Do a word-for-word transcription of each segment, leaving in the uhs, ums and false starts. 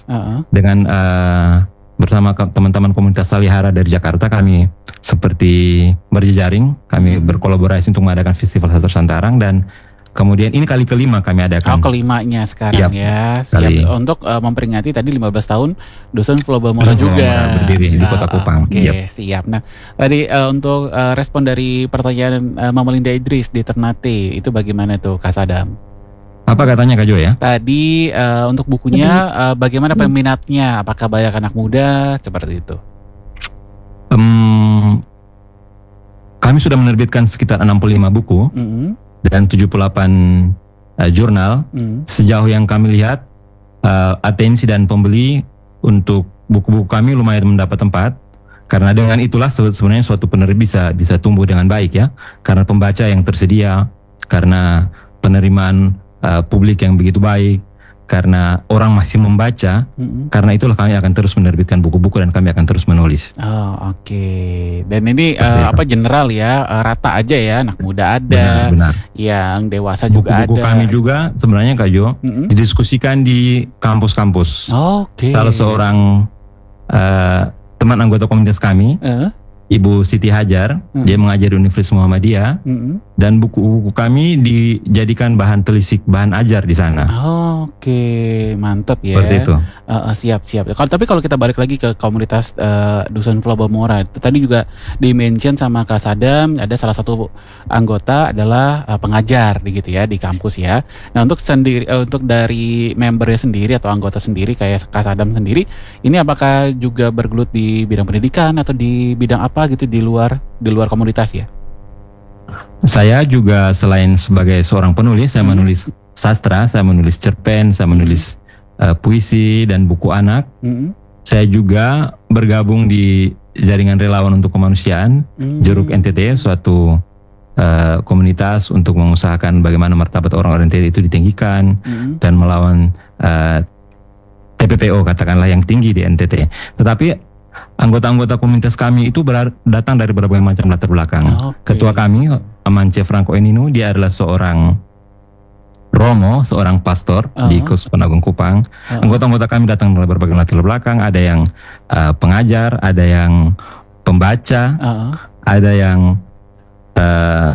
Uh-uh. Dengan uh, bersama teman-teman komunitas Salihara dari Jakarta, kami seperti berjejaring, kami hmm. berkolaborasi untuk mengadakan Festival Sastra Santarang, dan kemudian ini kali kelima kami adakan. Oh, kelimanya sekarang. Yap, ya. Siap kali. Untuk uh, memperingati tadi lima belas tahun Dusun Pulau Bamora juga berdiri di Kota Kupang. Oke, okay, yep. Siap. Nah, tadi uh, untuk uh, respon dari pertanyaan uh, Mama Linda Idris di Ternate itu bagaimana tuh, Kak Sadam? Apa katanya Kak Jo ya? Tadi uh, untuk bukunya uh, bagaimana peminatnya? Apakah banyak anak muda seperti itu? Um, kami sudah menerbitkan sekitar enam puluh lima buku mm-hmm. dan tujuh puluh delapan uh, jurnal. Mm. Sejauh yang kami lihat, uh, atensi dan pembeli untuk buku-buku kami lumayan mendapat tempat. Karena dengan itulah sebenarnya suatu penerbit bisa bisa tumbuh dengan baik ya. Karena pembaca yang tersedia, karena penerimaan Uh, publik yang begitu baik, karena orang masih membaca, mm-hmm. karena itulah kami akan terus menerbitkan buku-buku dan kami akan terus menulis. Oh oke, okay. Dan ini uh, apa general ya, uh, rata aja ya, anak muda ada, benar, benar. Yang dewasa buku-buku juga ada. Buku kami juga sebenarnya Kak Jo, mm-hmm. didiskusikan di kampus-kampus. Oh, oke. Okay. Salah seorang uh, teman anggota komunitas kami, uh. Ibu Siti Hajar, mm-hmm. dia mengajar di Universitas Muhammadiyah, mm-hmm. dan buku-buku kami dijadikan bahan telisik, bahan ajar di sana. Oh, oke, okay. Mantap ya. Seperti itu. Uh, uh, siap, siap. Kalau tapi kalau kita balik lagi ke komunitas uh, Dusun Pulau Bamora, itu tadi juga di-mention sama Kak Sadam, ada salah satu anggota adalah uh, pengajar, gitu ya, di kampus ya. Nah untuk sendiri, uh, untuk dari membernya sendiri atau anggota sendiri kayak Kak Sadam sendiri, ini apakah juga bergelut di bidang pendidikan atau di bidang apa? Gitu di luar di luar komunitas ya? Saya juga selain sebagai seorang penulis, saya hmm. menulis sastra, saya menulis cerpen, saya menulis hmm. uh, puisi dan buku anak. Hmm. Saya juga bergabung di Jaringan Relawan untuk Kemanusiaan, hmm. Jeruk N T T, suatu uh, komunitas untuk mengusahakan bagaimana martabat orang-orang N T T itu ditinggikan hmm. dan melawan uh, T P P O katakanlah yang tinggi di N T T. Tetapi anggota-anggota komunitas kami itu berar- datang dari berbagai macam latar belakang. Okay. Ketua kami, Amance Franco Enino, dia adalah seorang romo, seorang pastor uh-huh. di Kuspen Agung Kupang. Uh-huh. Anggota-anggota kami datang dari berbagai latar belakang. Ada yang uh, pengajar, ada yang pembaca, uh-huh. ada yang uh,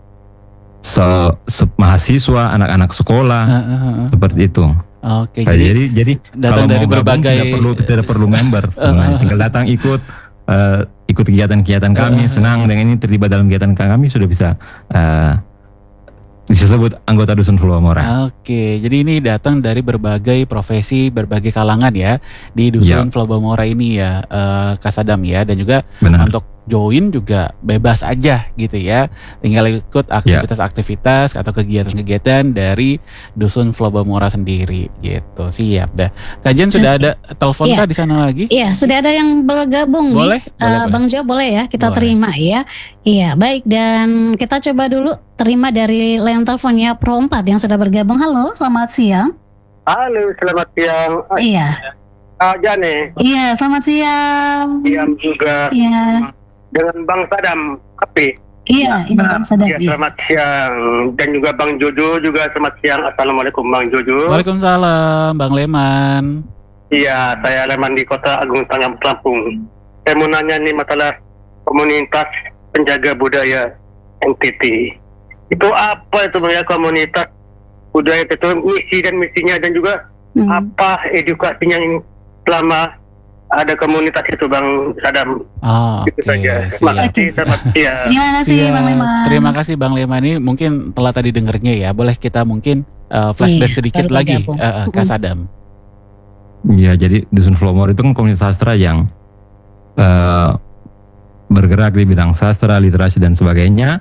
se- se- mahasiswa, anak-anak sekolah, uh-huh. seperti itu. Oke, nah, jadi, jadi jadi datang kalau dari mau berbagai gabung, tidak perlu tidak perlu member, uh, tinggal datang ikut uh, ikut kegiatan-kegiatan kami, uh, senang dengan ini terlibat dalam kegiatan kami sudah bisa uh, disebut anggota Dusun Pulau Bamora. Oke, jadi ini datang dari berbagai profesi, berbagai kalangan ya di Dusun Pulau Bamora ini ya, uh, Kak Sadam ya, dan juga benar. Untuk join juga bebas aja gitu ya, tinggal ikut aktivitas-aktivitas atau kegiatan-kegiatan dari Dusun Pulau Bamora sendiri gitu. Siap dah. Kajian sudah ada telepon kah di sana lagi? Iya, sudah ada yang bergabung boleh, nih. Boleh, uh, Bang Jo boleh ya kita boleh. Terima ya. Iya, baik, dan kita coba dulu terima dari line teleponnya Pro empat yang sudah bergabung. Halo, selamat siang. Halo, selamat siang. Iya. Aja nih. Iya, selamat siang. Siang juga. Iya. Dengan Bang Sadam, Api. Iya, ini Bang Sadam. Ya, selamat siang. Dan juga Bang Jojo juga selamat siang. Assalamualaikum Bang Jojo. Waalaikumsalam, Bang Leman. Iya, saya Leman di Kota Agung Tanjung Lampung. Saya mau nanya nih masalah komunitas penjaga budaya N T T. Itu apa itu Bang ya, komunitas budaya itu, misi dan misinya, dan juga hmm. apa edukasinya yang selama ada komunitas itu Bang Sadam. Oh, gitu okay. saja. Terima kasih, selamat siang. Terima kasih Bang Leman. Terima kasih Bang Leman, ini mungkin telah tadi dengernya ya. Boleh kita mungkin uh, flashback iya, sedikit lagi uh, uh, Kak Sadam. Iya, jadi Dusun Pulau Bamora itu kan komunitas sastra yang uh, bergerak di bidang sastra, literasi dan sebagainya.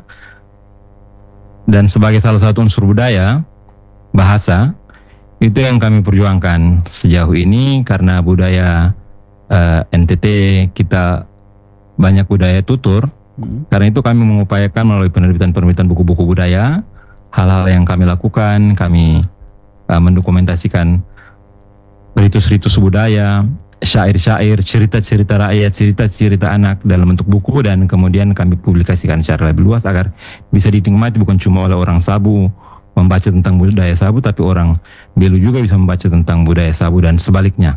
Dan sebagai salah satu unsur budaya, bahasa, itu yang kami perjuangkan sejauh ini, karena budaya Uh, N T T kita banyak budaya tutur, hmm. karena itu kami mengupayakan melalui penerbitan-penerbitan buku-buku budaya, hal-hal yang kami lakukan, kami uh, mendokumentasikan ritus-ritus budaya, syair-syair, cerita-cerita rakyat, cerita-cerita anak dalam bentuk buku, dan kemudian kami publikasikan secara lebih luas agar bisa dinikmati bukan cuma oleh orang Sabu membaca tentang budaya Sabu, tapi orang Belu juga bisa membaca tentang budaya Sabu dan sebaliknya.